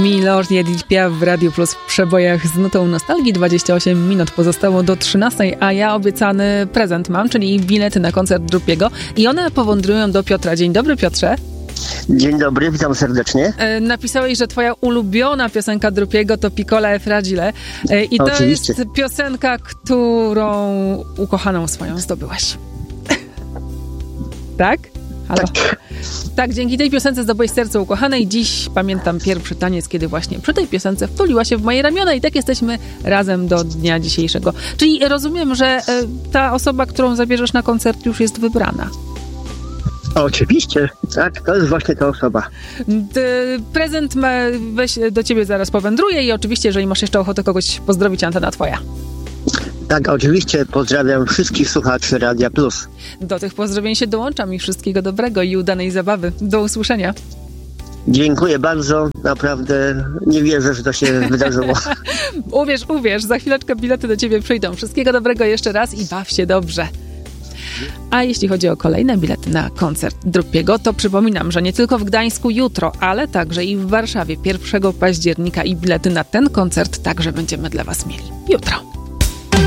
Miloš Jedlić Piaf w Radiu Plus w przebojach z nutą nostalgii. 28 minut pozostało do 13, a ja obiecany prezent mam, czyli bilety na koncert Drupiego i one powędrują do Piotra. Dzień dobry, Piotrze. Dzień dobry, witam serdecznie. Napisałeś, że twoja ulubiona piosenka Drupiego to Piccola e Fragile i to Oczywiście. jest piosenka, którą ukochaną swoją zdobyłaś. Tak? Halo? Tak, dzięki tej piosence zdobyłeś serce ukochanej. Dziś pamiętam pierwszy taniec, kiedy właśnie przy tej piosence wtuliła się w moje ramiona i tak jesteśmy razem do dnia dzisiejszego. Czyli rozumiem, że ta osoba, którą zabierzesz na koncert, już jest wybrana. Oczywiście, tak, to jest właśnie ta osoba. Prezent weź do ciebie zaraz powędruje i oczywiście, jeżeli masz jeszcze ochotę kogoś pozdrowić, antena twoja. Tak, oczywiście pozdrawiam wszystkich słuchaczy Radia Plus. Do tych pozdrowień się dołączam i wszystkiego dobrego i udanej zabawy. Do usłyszenia. Dziękuję bardzo, naprawdę nie wierzę, że to się wydarzyło. Uwierz, za chwileczkę bilety do ciebie przyjdą. Wszystkiego dobrego jeszcze raz i baw się dobrze. A jeśli chodzi o kolejne bilety na koncert Drupiego, to przypominam, że nie tylko w Gdańsku jutro, ale także i w Warszawie 1 października i bilety na ten koncert także będziemy dla was mieli jutro.